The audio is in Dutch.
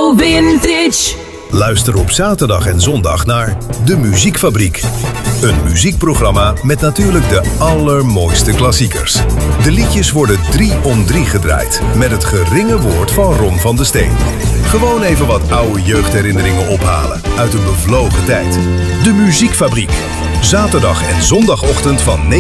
Retro Vintage. Luister op zaterdag en zondag naar De Muziekfabriek. Een muziekprogramma met natuurlijk de allermooiste klassiekers. De liedjes worden 3 om 3 gedraaid met het geringe woord van Ron van der Steen. Gewoon even wat oude jeugdherinneringen ophalen uit een bevlogen tijd. De Muziekfabriek. Zaterdag en zondagochtend van 9